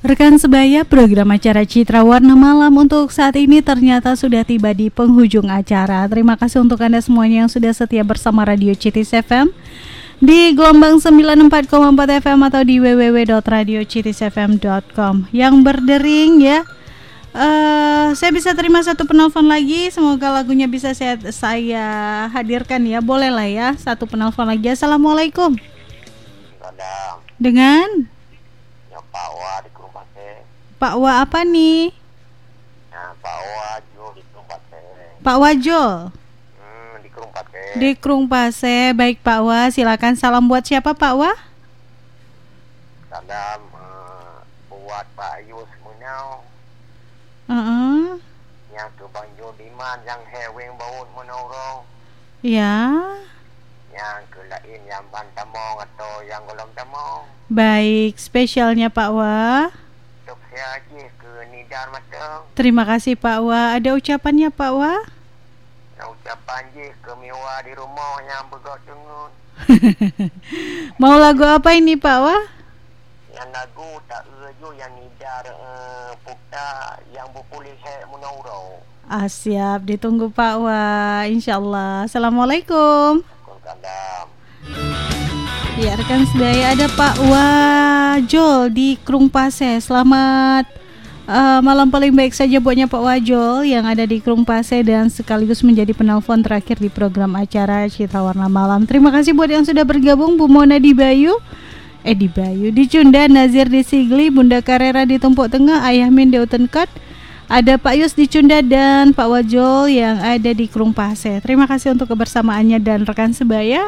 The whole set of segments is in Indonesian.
Rekan sebaya, program acara Citra Warna Malam untuk saat ini ternyata sudah tiba di penghujung acara. Terima kasih untuk Anda semuanya yang sudah setia bersama Radio Citis FM di gelombang 94,4 FM atau di www.radiocitisfm.com yang berdering ya. Saya bisa terima satu penelpon lagi. Semoga lagunya bisa saya hadirkan ya. Boleh lah ya, satu penelpon lagi. Assalamualaikum. Dengan Pak Wa di Krumpase. Pak Wa apa nih? Nah, Pak Wajo di Krumpase. Pak Wajo. Di Krumpase. Di Krumpase. Baik Pak Wa, silakan. Salam buat siapa Pak Wa? Salam buat Pak Ayu semuanya. Yang ke Banjo Diman, yang heweng baut menorong. Ya. Yang ke lain yang Bantamong atau yang Golong Tamong. Baik, spesialnya Pak Wa. Untuk saya aja ke Nidar Matang. Terima kasih Pak Wa. Ada ucapannya Pak Wa? Yang ucapan je ke Miwa di rumah yang bergok tengun. Mau lagu apa ini Pak Wa? Yang lagu tak ejo yang Nidar Pukta yang berpulih Munaurau. Siap, ditunggu Pak Wa, insyaallah. Assalamualaikum. Ya rekan sebaya, ada Pak Wajol di Krumpase. Selamat malam paling baik saja buatnya Pak Wajol yang ada di Krumpase dan sekaligus menjadi penelpon terakhir di program acara Citra Warna Malam. Terima kasih buat yang sudah bergabung. Bu Mona di Bayu, di Cunda, Nazir di Sigli, Bunda Karera di Tumpuk Tengah, Ayah Min di Utenkat, ada Pak Yus di Cunda dan Pak Wajol yang ada di Krumpase. Terima kasih untuk kebersamaannya dan rekan sebaya.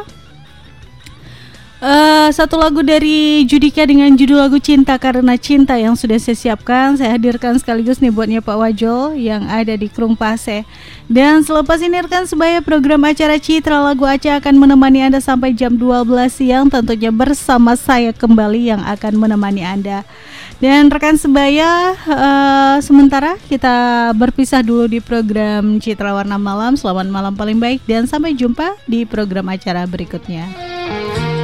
Satu lagu dari Judika dengan judul lagu Cinta Karena Cinta yang sudah saya siapkan, saya hadirkan sekaligus nih buatnya Pak Wajol yang ada di Krumpase. Dan selepas ini rekan sebaya, program acara Citra Lagu Aceh akan menemani Anda sampai jam 12 siang, tentunya bersama saya kembali yang akan menemani Anda. Dan rekan sebaya, sementara kita berpisah dulu di program Citra Warna Malam. Selamat malam paling baik dan sampai jumpa di program acara berikutnya.